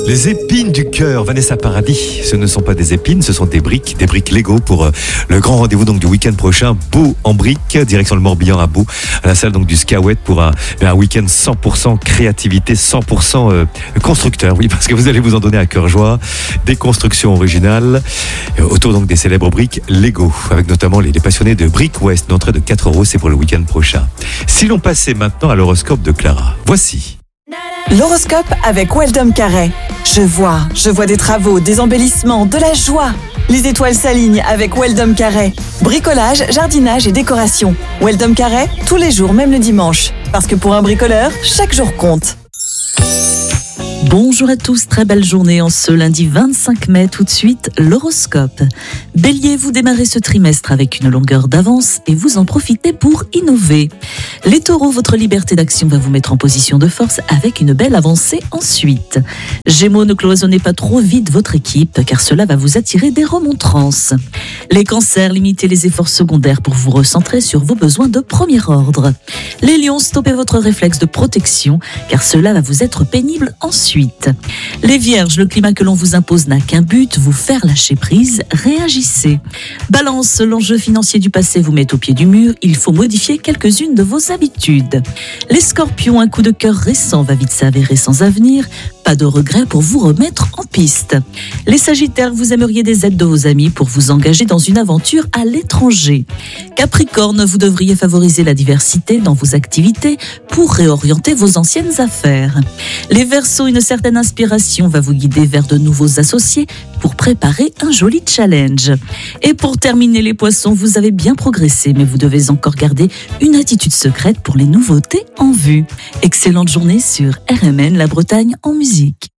Les épines du cœur, Vanessa Paradis. Ce ne sont pas des épines, ce sont des briques Lego pour le grand rendez-vous donc du week-end prochain. Beau en briques, direction le Morbihan à Beau, à la salle donc du Skawet pour un week-end 100% créativité, 100% constructeur. Oui, parce que vous allez vous en donner à cœur joie. Des constructions originales autour donc des célèbres briques Lego, avec notamment les passionnés de Brick West. Une entrée de 4 €, c'est pour le week-end prochain. Si l'on passait maintenant à l'horoscope de Clara, voici. L'horoscope avec Weldom Carré. Je vois des travaux, des embellissements, de la joie. Les étoiles s'alignent avec Weldom Carré. Bricolage, jardinage et décoration. Weldom Carré, tous les jours, même le dimanche. Parce que pour un bricoleur, chaque jour compte. Bonjour à tous, très belle journée en ce lundi 25 mai. Tout de suite, l'horoscope. Bélier, vous démarrez ce trimestre avec une longueur d'avance et vous en profitez pour innover. Les taureaux, votre liberté d'action va vous mettre en position de force avec une belle avancée ensuite. Gémeaux, ne cloisonnez pas trop vite votre équipe car cela va vous attirer des remontrances. Les cancers, limitez les efforts secondaires pour vous recentrer sur vos besoins de premier ordre. Les lions, stoppez votre réflexe de protection car cela va vous être pénible ensuite. Les vierges, le climat que l'on vous impose n'a qu'un but, vous faire lâcher prise, réagissez. Balance, l'enjeu financier du passé vous met au pied du mur, il faut modifier quelques-unes de vos habitudes. Les scorpions, un coup de cœur récent va vite s'avérer sans avenir, pas de regret pour vous remettre en piste. Les sagittaires, vous aimeriez des aides de vos amis pour vous engager dans une aventure à l'étranger. Capricorne, vous devriez favoriser la diversité dans vos activités pour réorienter vos anciennes affaires. Les Verseaux, une certaine inspiration va vous guider vers de nouveaux associés pour préparer un joli challenge. Et pour terminer les Poissons, vous avez bien progressé, mais vous devez encore garder une attitude secrète pour les nouveautés en vue. Excellente journée sur RMN, la Bretagne en musique.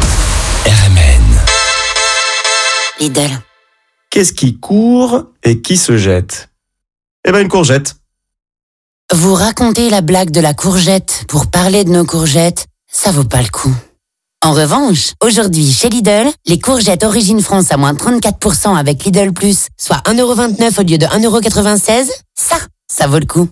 RMN. Lidl. Qu'est-ce qui court et qui se jette ? Eh ben une courgette. Vous racontez la blague de la courgette pour parler de nos courgettes, ça vaut pas le coup. En revanche, aujourd'hui chez Lidl, les courgettes Origine France à moins 34% avec Lidl Plus, soit 1,29€ au lieu de 1,96€, ça vaut le coup.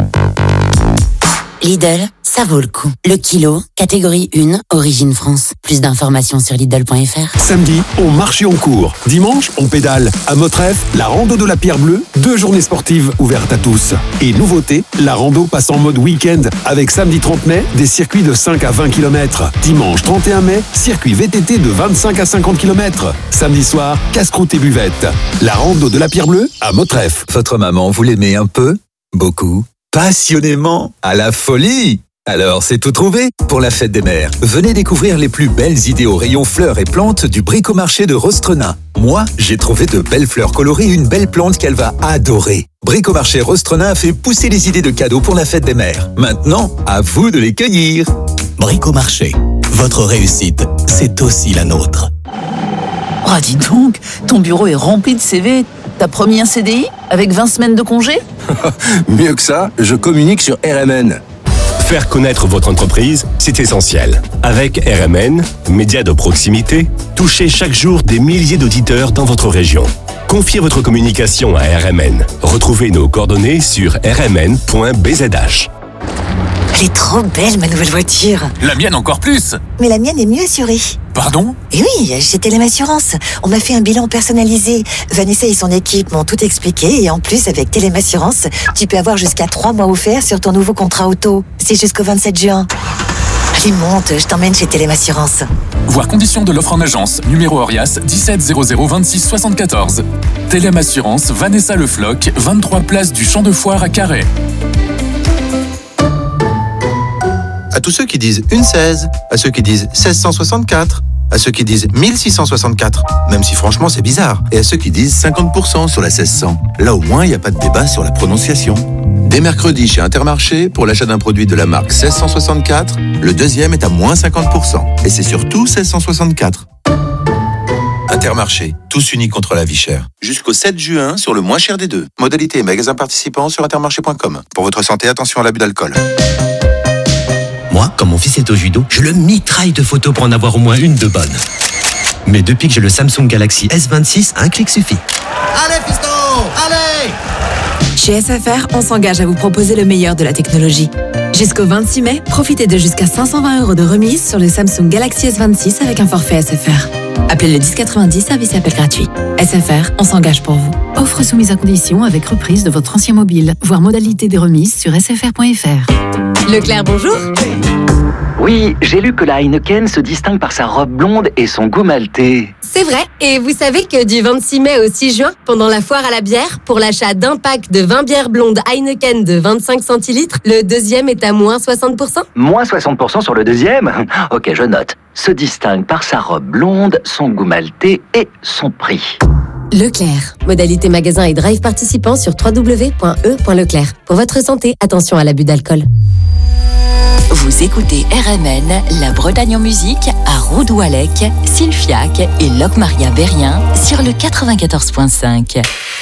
Lidl, ça vaut le coup. Le kilo, catégorie 1, Origine France. Plus d'informations sur Lidl.fr. Samedi, on marche et on court. Dimanche, on pédale. À Motref, la rando de la Pierre Bleue, 2 journées sportives ouvertes à tous. Et nouveauté, la rando passe en mode week-end avec samedi 30 mai, des circuits de 5 à 20 km. Dimanche 31 mai, circuit VTT de 25 à 50 km. Samedi soir, casse-croûte et buvette. La rando de la Pierre Bleue à Motref. Votre maman, vous l'aimez un peu ? Beaucoup ? Passionnément ? À la folie ? Alors, c'est tout trouvé pour la fête des mères. Venez découvrir les plus belles idées au rayon fleurs et plantes du bricomarché de Rostrenin. Moi, j'ai trouvé de belles fleurs colorées et une belle plante qu'elle va adorer. Bricomarché Rostrenin a fait pousser les idées de cadeaux pour la fête des mères. Maintenant, à vous de les cueillir. Bricomarché, votre réussite, c'est aussi la nôtre. Oh, dis donc, ton bureau est rempli de CV. T'as promis un CDI avec 20 semaines de congé ? Mieux que ça, je communique sur RMN. Faire connaître votre entreprise, c'est essentiel. Avec RMN, média de proximité, touchez chaque jour des milliers d'auditeurs dans votre région. Confiez votre communication à RMN. Retrouvez nos coordonnées sur rmn.bzh. Elle est trop belle, ma nouvelle voiture. La mienne encore plus. Mais la mienne est mieux assurée. Pardon ? Et oui, chez Télém Assurance. On m'a fait un bilan personnalisé. Vanessa et son équipe m'ont tout expliqué. Et en plus, avec Télém Assurance, tu peux avoir jusqu'à 3 mois offerts sur ton nouveau contrat auto. C'est jusqu'au 27 juin. Allez, monte, je t'emmène chez Télém Assurance. Voir conditions de l'offre en agence. Numéro Orias 17 00 26 74. Télém Assurance, Vanessa Le Floch, 23 place du Champ de Foire à Carhaix. À tous ceux qui disent une 16, à ceux qui disent 1664, à ceux qui disent 1664, même si franchement c'est bizarre, et à ceux qui disent 50% sur la 1600. Là au moins il n'y a pas de débat sur la prononciation. Dès mercredi chez Intermarché, pour l'achat d'un produit de la marque 1664, le deuxième est à moins 50%. Et c'est surtout 1664. Intermarché, tous unis contre la vie chère. Jusqu'au 7 juin sur le moins cher des deux. Modalité et magasins participants sur intermarché.com. Pour votre santé, attention à l'abus d'alcool. Moi, quand mon fils est au judo, je le mitraille de photos pour en avoir au moins une de bonne. Mais depuis que j'ai le Samsung Galaxy S26, un clic suffit. Allez, fiston, allez! Chez SFR, on s'engage à vous proposer le meilleur de la technologie. Jusqu'au 26 mai, profitez de jusqu'à 520 € de remise sur le Samsung Galaxy S26 avec un forfait SFR. Appelez le 1090, service et appel gratuit. SFR, on s'engage pour vous. Offre soumise à condition avec reprise de votre ancien mobile. Voir modalité des remises sur sfr.fr. Leclerc, bonjour. Oui, j'ai lu que la Heineken se distingue par sa robe blonde et son goût maltais. C'est vrai, et vous savez que du 26 mai au 6 juin, pendant la foire à la bière, pour l'achat d'un pack de 20 bières blondes Heineken de 25 centilitres, le deuxième est à moins 60%. Moins 60% sur le deuxième ? Ok, je note. Se distingue par sa robe blonde, son goût maltais et son prix. Leclerc. Modalité magasin et drive participant sur www.e.leclerc. Pour votre santé, attention à l'abus d'alcool. Vous écoutez RMN, la Bretagne en musique, à Rodoualec, Silfiac et Locmaria Berrien sur le 94.5.